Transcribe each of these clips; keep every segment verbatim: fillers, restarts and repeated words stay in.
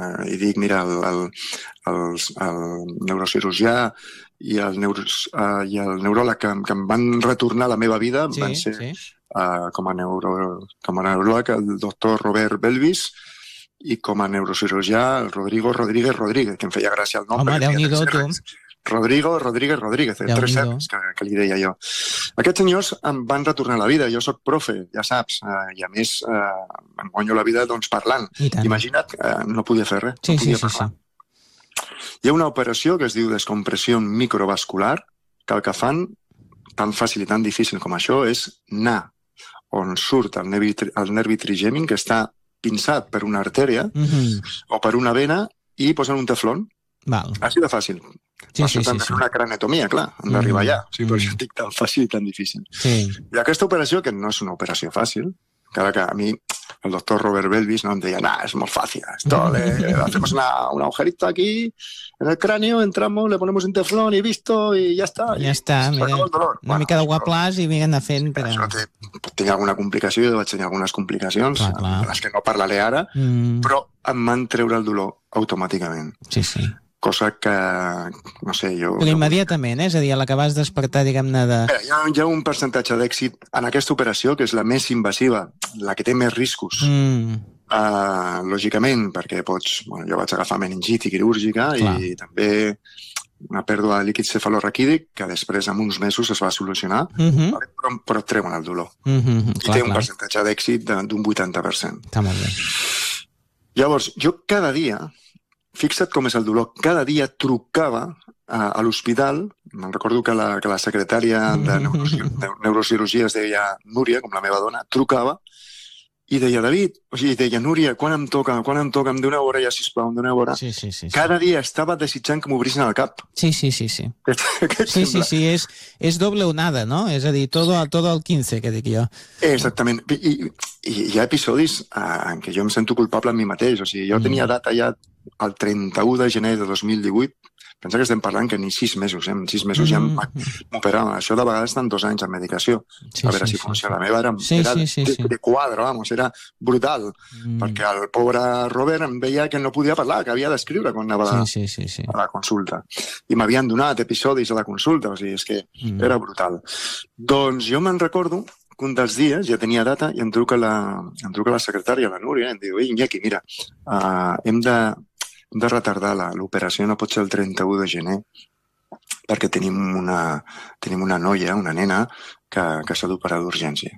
eh, i dic, mira, el, el, el, el neurocirurgià i el, neuro, uh, i el neuròleg que, que em van retornar a la meva vida sí, van ser sí. uh, com, a neuro, com a neuròleg el doctor Robert Belvis i com a neurocirurgià el Rodrigo Rodríguez Rodríguez, que em feia gràcia el nom. Home, Déu-n'hi-do, tu. Rodrigo Rodríguez Rodríguez, de tres R's que, que li deia jo. Aquests senyors em van retornar a la vida. Jo sóc profe, ja saps, eh, i a més eh, em guanyo la vida doncs, parlant. Imagina't, eh, no podia fer res. Sí, no podia sí, sí, sí. Hi ha una operació que es diu descompressió microvascular, que el que fan, tan fàcil i tan difícil com això, és anar on surt el nervi, el nervi trigèmin, que està pinçat per una artèria mm-hmm. o per una vena i posen un teflon. Val. Així de fàcil. Sí, per sí, això sí, t'han de sí. fer una cranetomia, clar, han d'arribar Mm. allà. O sigui, per això dic tan fàcil i tan difícil. Sí. I aquesta operació, que no és una operació fàcil, encara que a mi el doctor Robert Belvis no em deia, nah, es muy fácil, esto le hacemos una, un agujerito aquí en el cráneo, entramos, le ponemos un teflón y visto, y ya está. Ja està, mira, una bueno, mica de guaplàs i vinga anar fent. Per... Això té, tenia alguna complicació, jo vaig tenir algunes complicacions, clar, clar. de les que no parlaré ara, mm. però em van treure el dolor automàticament. Sí, sí. Cosa que, no sé, jo... Però immediatament, eh? És a dir, a la que vas despertar, diguem-ne, de... Bé, hi, ha, hi ha un percentatge d'èxit en aquesta operació, que és la més invasiva, la que té més riscos. Mm. Uh, lògicament, perquè pots... Bueno, jo vaig agafar meningitis quirúrgica clar. I també una pèrdua de líquid cefalorraquídic que després, en uns mesos, es va solucionar, mm-hmm. però, però et treuen el dolor. Mm-hmm. I clar, té un clar. percentatge d'èxit d'un vuitanta per cent. Està molt bé. Llavors, jo cada dia... Fixa't com és el dolor. Cada dia trucava a, a l'hospital, me'n recordo que la, que la secretària de, neurocir de neurocirurgia es deia Núria, com la meva dona, trucava i deia, David, o sigui, deia, Núria, quan em toca, quan em toca, em dóna hora ja, sisplau, em dóna hora. Sí, sí, sí, sí. Cada dia estava desitjant que m'obrissin el cap. Sí, sí, sí, sí. Què, què sí, sí, sí, és, és doble onada, no? És a dir, todo, todo al quinze, que dic jo. Exactament. I, i hi ha episodis en què jo em sento culpable a mi mateix. O sigui, jo mm. tenia data ja el trenta-u de gener de dos mil divuit, pensa que estem parlant que ni sis mesos, eh? En sis mesos ja m'operaven. Això de vegades estan dos anys en medicació. Sí, a veure sí, si funciona. Sí. La meva era, sí, era sí, sí, de, sí. de quadre, vamos, era brutal. Mm. Perquè el pobre Robert em veia que no podia parlar, que havia d'escriure quan anava a la, sí, sí, sí, sí. a la consulta. I m'havien donat episodis a la consulta, o sigui, és que mm. era brutal. Doncs jo me'n recordo que un dels dies ja tenia data i em truca la, em truca la secretària, la Núria, i em diu, ei, Iñaki, mira, uh, hem de... hem de retardar l'operació, no pot ser el trenta-u de gener, perquè tenim una, tenim una noia, una nena, que, que s'ha d'operar d'urgència.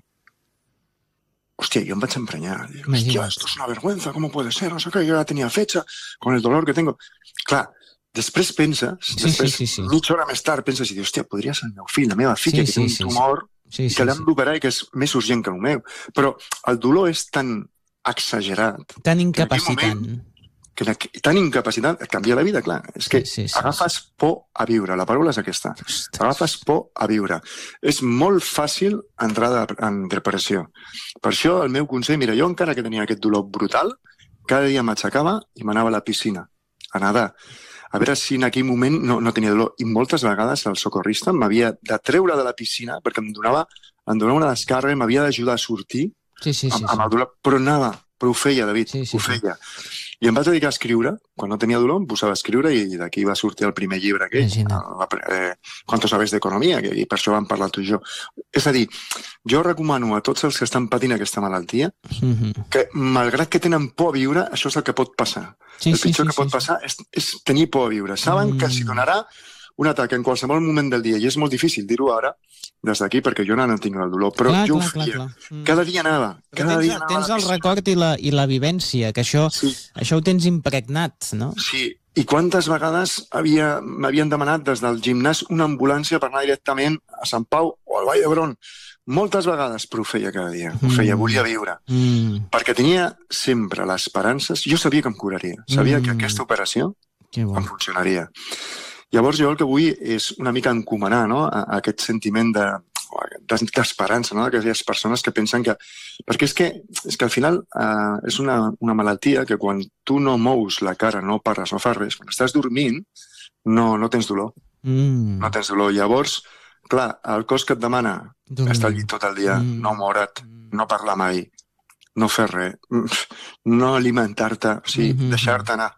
Hòstia, jo em vaig emprenyar. Dic, hòstia, esto es una vergüenza, ¿cómo puede ser? No sé què, jo ja tenia fecha, con el dolor que tengo. Clar, després penses, sí, després, sí, sí, sí. mitja hora més tard, penses i dius, hòstia, podria ser el meu fill, la meva filla, sí, que sí, té un sí, tumor, sí, sí, que l'hem sí. d'operar i que és més urgent que el meu. Però el dolor és tan exagerat. Tan incapacitant. Que la, tan incapacitat, canvia la vida, clar. És que sí, sí, agafes sí. por a viure. La paraula és aquesta. Ostres. Agafes por a viure. És molt fàcil entrar de, en depressió. Per això el meu consell, mira, jo encara que tenia aquest dolor brutal, cada dia m'aixecava i m'anava a la piscina, a nedar. A veure si en aquell moment no, no tenia dolor. I moltes vegades el socorrista m'havia de treure de la piscina perquè em donava, em donava una descàrrega i m'havia d'ajudar a sortir sí, sí, sí, amb, amb sí. el dolor. Però anava, però ho feia, David, sí, sí, ho feia. Sí. I em vaig dedicar a escriure. Quan no tenia dolor em posava a escriure i d'aquí va sortir el primer llibre aquell, eh, Quanto sabes d'economia, que per això vam parlar tu i jo. És a dir, jo recomano a tots els que estan patint aquesta malaltia mm-hmm. que, malgrat que tenen por a viure, això és el que pot passar. Sí, el pitjor sí, sí, que pot sí, passar sí. És, és tenir por a viure. Saben mm. que si donarà un atac en qualsevol moment del dia, i és molt difícil dir-ho ara, des d'aquí, perquè jo no tinc el dolor, però clar, jo clar, ho feia. Clar, clar. Cada dia anava. Cada tens, dia anava tens el record i la, i la vivència, que això, sí. això ho tens impregnat, no? Sí, i quantes vegades havia, m'havien demanat des del gimnàs una ambulància per anar directament a Sant Pau o al Vall d'Hebron. Moltes vegades, però ho feia cada dia. Ho feia, mm. volia viure. Mm. Perquè tenia sempre les esperances. Jo sabia que em curaria. Sabia mm. que aquesta operació bon. em funcionaria. Llavors jo el que vull és una mica encomanar, no?, a, a aquest sentiment de, d'esperança, no?, d'aquelles persones que pensen que... Perquè és que, és que al final eh, és una, una malaltia que quan tu no mous la cara, no parles, no fas res, quan estàs dormint no, no tens dolor. Mm. No tens dolor. Llavors, clar, el cos que et demana Dormir. estar al llit tot el dia, mm. no moure't, no parlar mai, no fer res, no alimentar-te, o sigui, mm-hmm. deixar-te anar.